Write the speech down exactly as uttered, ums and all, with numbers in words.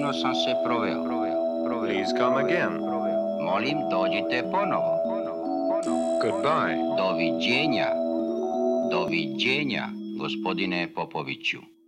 Sjajno sam se proveo. Please come again. Molim, dođite ponovo. Goodbye. Doviđenja. Doviđenja, gospodine Popoviću.